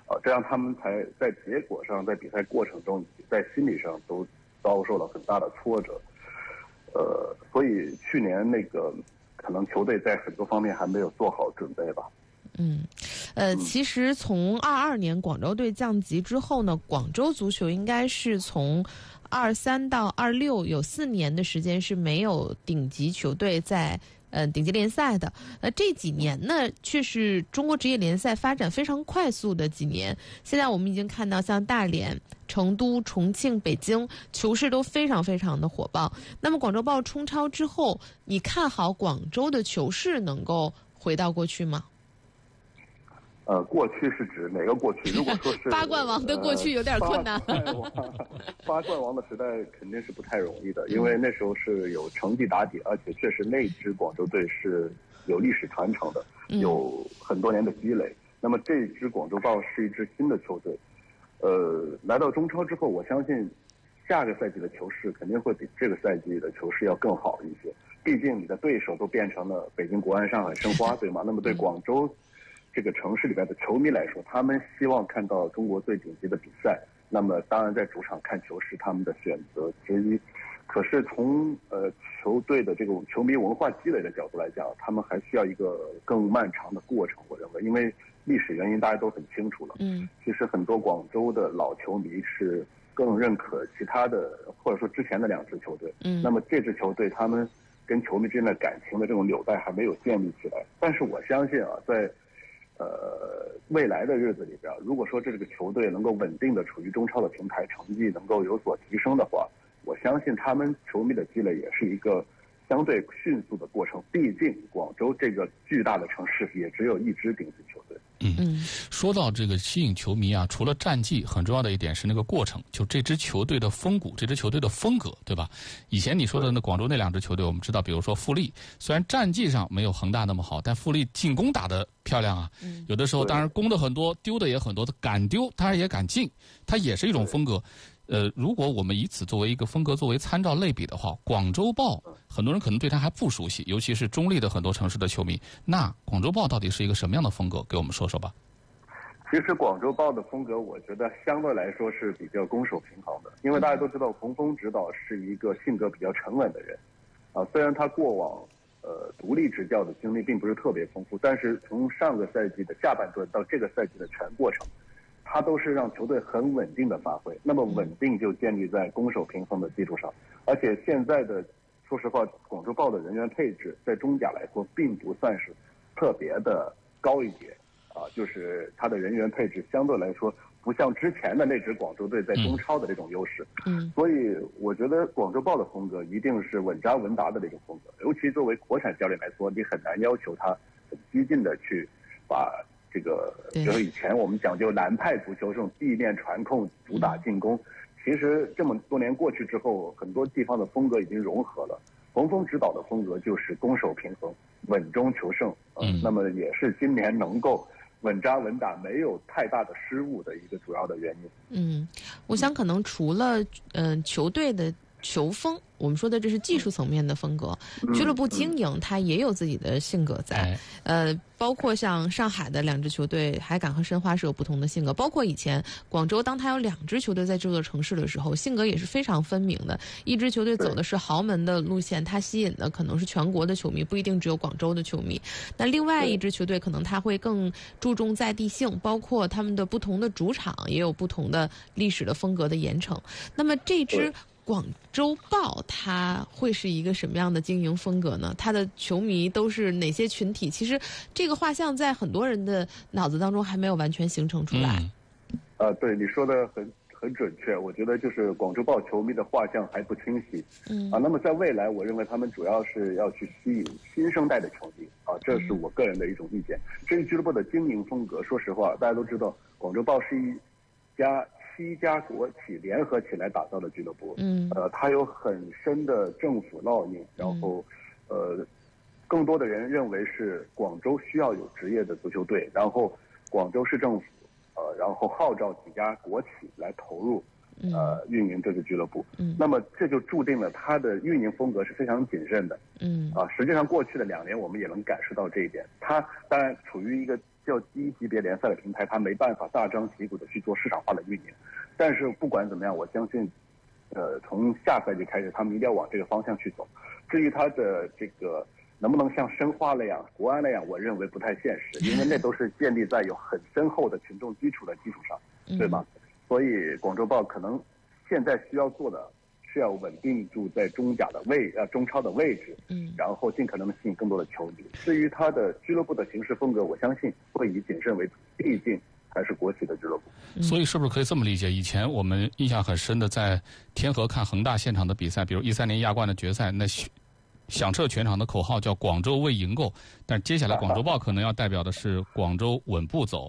这样他们才在结果上，在比赛过程中，在心理上都遭受了很大的挫折。所以去年可能球队在很多方面还没有做好准备吧。 其实从22年广州队降级之后呢，广州足球应该是从23到26有4年的时间是没有顶级球队在顶级联赛的。这几年呢，却是中国职业联赛发展非常快速的几年。现在我们已经看到像大连、成都、重庆、北京球市都非常非常的火爆。那么广州爆冲超之后，你看好广州的球市能够回到过去吗？ 过去是指哪个过去？如果说是八冠王的过去有点困难。 八冠王的时代肯定是不太容易的，因为那时候是有成绩打底，而且确实那支广州队是有历史传承的，有很多年的积累。那么这支广州豹是一支新的球队，来到中超之后，我相信下个赛季的球市肯定会比这个赛季的球市要更好一些。毕竟你的对手都变成了北京国安、上海申花，对吗？那么对广州这个城市里边的球迷来说，他们希望看到中国最顶级的比赛，那么当然在主场看球是他们的选择之一。可是从球队的这种球迷文化积累的角度来讲，他们还需要一个更漫长的过程，我认为，因为历史原因大家都很清楚了。其实很多广州的老球迷是更认可其他的，或者说之前的2支球队。那么这支球队他们跟球迷之间的感情的这种纽带还没有建立起来。但是我相信啊，在未来的日子里边，如果说这个球队能够稳定的处于中超的平台，成绩能够有所提升的话，我相信他们球迷的积累也是一个相对迅速的过程。毕竟广州这个巨大的城市也只有一支顶级球队。 说到这个吸引球迷啊，除了战绩，很重要的一点是那个过程，就这支球队的风骨，这支球队的风格，对吧？以前你说的那广州那2支球队，我们知道，比如说富力，虽然战绩上没有恒大那么好，但富力进攻打得漂亮啊。有的时候当然攻的很多，丢的也很多，敢丢当然也敢进，它也是一种风格。如果我们以此作为一个风格作为参照类比的话，广州豹很多人可能对它还不熟悉，尤其是中立的很多城市的球迷。那广州豹到底是一个什么样的风格？给我们说说吧。 其实广州豹的风格，我觉得相对来说是比较攻守平衡的，因为大家都知道洪峰指导是一个性格比较沉稳的人，虽然他过往独立执教的经历并不是特别丰富，但是从上个赛季的下半段到这个赛季的全过程，他都是让球队很稳定的发挥。那么稳定就建立在攻守平衡的基础上，而且现在的说实话，广州豹的人员配置在中甲来说并不算是特别的高一截。就是他的人员配置相对来说不像之前的那支广州队在中超的这种优势。所以我觉得广州豹的风格一定是稳扎稳打的这种风格，尤其作为国产教练来说，你很难要求他很激进的去把这个，比如以前我们讲究南派足球这种地面传控主打进攻，其实这么多年过去之后，很多地方的风格已经融合了。洪峰指导的风格就是攻守平衡、稳中求胜，那么也是今年能够稳扎稳打，没有太大的失误的一个主要的原因。 我想可能除了球队的球风，我们说的这是技术层面的风格，俱乐部经营它也有自己的性格在。包括像上海的2支球队，海港和申花是有不同的性格。包括以前广州，当它有2支球队在这个城市的时候，性格也是非常分明的。一支球队走的是豪门的路线，它吸引的可能是全国的球迷，不一定只有广州的球迷。那另外一支球队可能它会更注重在地性，包括他们的不同的主场也有不同的历史的风格的严惩。那么这支广州豹它会是一个什么样的经营风格呢？它的球迷都是哪些群体？其实这个画像在很多人的脑子当中还没有完全形成出来。 对，你说的很准确。我觉得就是广州豹球迷的画像还不清晰。那么在未来，我认为他们主要是要去吸引新生代的球迷这是我个人的一种意见。至于俱乐部的经营风格，说实话，大家都知道，广州豹是一家7家国企联合起来打造的俱乐部。它有很深的政府烙印，然后更多的人认为是广州需要有职业的足球队，然后广州市政府然后号召几家国企来投入运营这个俱乐部。那么这就注定了它的运营风格是非常谨慎的。实际上过去的2年我们也能感受到这一点。它当然处于一个较低级别联赛的平台，它没办法大张旗鼓的去做市场化的运营。但是不管怎么样，我相信，从下赛季开始，他们一定要往这个方向去走。至于它的这个能不能像申花那样、国安那样，我认为不太现实，因为那都是建立在有很深厚的群众基础的基础上，对吧？所以广州豹可能现在需要做的是要稳定住在中超的位置，然后尽可能的吸引更多的球迷。至于他的俱乐部的行事风格，我相信会以谨慎为主，毕竟还是国企的俱乐部。 所以是不是可以这么理解？以前我们印象很深的，在天河看恒大现场的比赛，比如13年亚冠的决赛，那响彻全场的口号叫广州为赢够，但接下来广州豹可能要代表的是广州稳步走。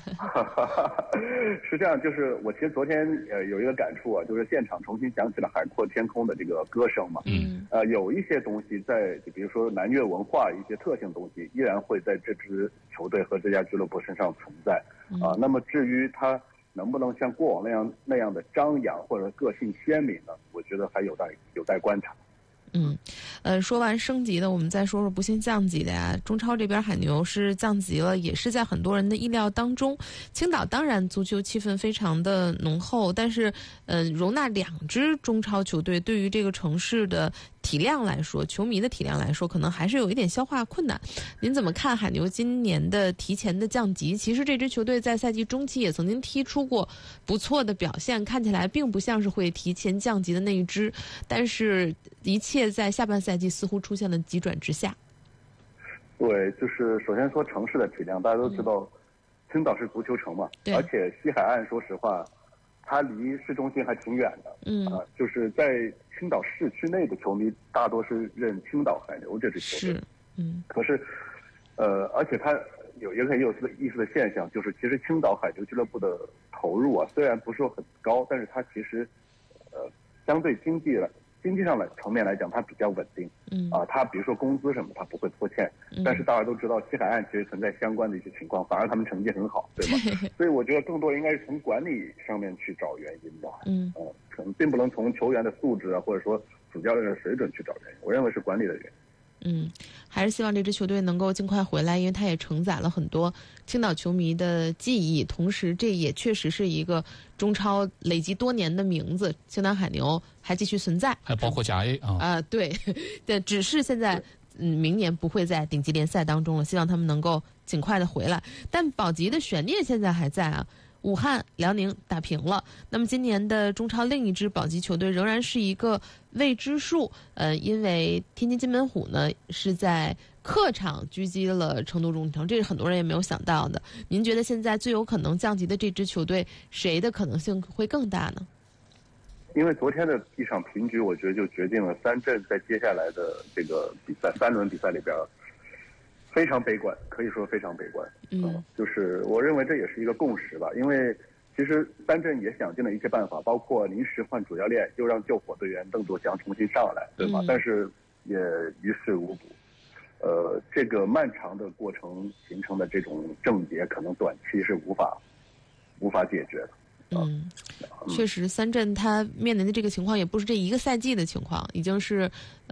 是这样，就是我其实昨天有一个感触啊，就是现场重新响起了海阔天空的这个歌声嘛。有一些东西在，就比如说南粤文化一些特性东西，依然会在这支球队和这家俱乐部身上存在。那么至于他能不能像过往那样的张扬或者个性鲜明呢？我觉得还有待观察。 说完升级的，我们再说说不幸降级的呀。中超这边海牛是降级了，也是在很多人的意料当中。青岛当然足球气氛非常的浓厚，但是容纳2支中超球队，对于这个城市的体量来说，球迷的体量来说，可能还是有一点消化困难。您怎么看海牛今年的提前的降级？其实这支球队在赛季中期也曾经踢出过不错的表现，看起来并不像是会提前降级的那一支，但是一切在下半赛季似乎出现了急转直下。 对，就是首先说城市的体量，大家都知道，青岛是足球城嘛，而且西海岸说实话，它离市中心还挺远的。就是在青岛市区内的球迷大多是认青岛海牛这支球队。可是，而且它有一个很有意思的现象，就是其实青岛海牛俱乐部的投入啊，虽然不是说很高，但是它其实，相对经济上的层面来讲，它比较稳定。它比如说工资什么，它不会拖欠。但是大家都知道，西海岸其实存在相关的一些情况，反而他们成绩很好，对吗？所以我觉得更多应该是从管理上面去找原因吧。可能并不能从球员的素质啊，或者说主教练的水准去找原因。我认为是管理的原因。 还是希望这支球队能够尽快回来，因为它也承载了很多青岛球迷的记忆，同时这也确实是一个中超累积多年的名字。青岛海牛还继续存在， 还包括甲 A 啊。 对，只是现在明年不会在顶级联赛当中了，希望他们能够尽快的回来。但保级的悬念现在还在啊。武汉、辽宁打平了，那么今年的中超另一支保级球队仍然是一个未知数。因为天津津门虎呢是在客场狙击了成都中诚，这是很多人也没有想到的。您觉得现在最有可能降级的这支球队，谁的可能性会更大呢？ 因为昨天的一场平局，我觉得就决定了三镇在接下来的这个比赛3轮比赛里边非常悲观，可以说非常悲观。就是我认为这也是一个共识吧，因为其实三镇也想尽了一切办法，包括临时换主教练，又让救火队员邓卓翔重新上来，对吗？但是也于事无补。这个漫长的过程形成的这种症结，可能短期是无法解决的。 确实，三镇他面临的这个情况也不是这一个赛季的情况，已经是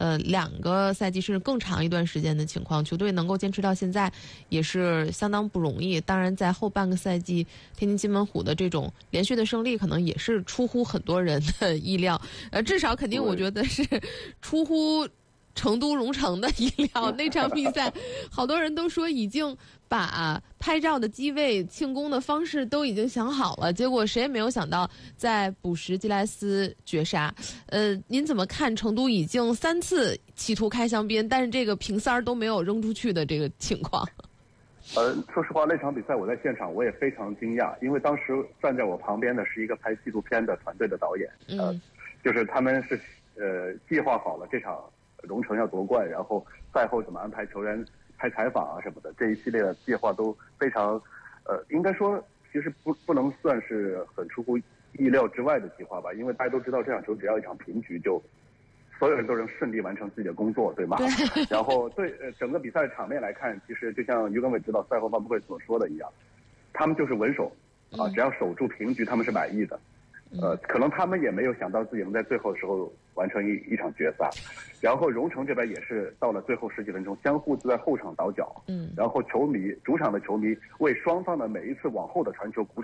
2个赛季甚至更长一段时间的情况。球队能够坚持到现在也是相当不容易。当然，在后半个赛季，天津津门虎的这种连续的胜利，可能也是出乎很多人的意料。至少肯定我觉得是出乎成都龙城的意料。那场比赛，好多人都说已经把拍照的机位、庆功的方式都已经想好了，结果谁也没有想到在补时基莱斯绝杀。您怎么看成都已经3次企图开香槟，但是这个瓶塞都没有扔出去的这个情况？ 说实话，那场比赛我在现场，我也非常惊讶，因为当时站在我旁边的是一个拍纪录片的团队的导演，就是他们是计划好了这场龙城要夺冠，然后赛后怎么安排球员拍采访啊什么的，这一系列的计划都非常，应该说其实不能算是很出乎意料之外的计划吧，因为大家都知道这场球只要一场平局就所有人都能顺利完成自己的工作，对吗？然后整个比赛的场面来看，其实就像于根伟指导赛后发布会所说的一样，他们就是稳守啊，只要守住平局，他们是满意的。 可能他们也没有想到自己能在最后的时候完成一场决赛。然后蓉城这边也是到了最后10几分钟，相互就在后场倒脚。然后主场的球迷为双方的每一次往后的传球鼓掌。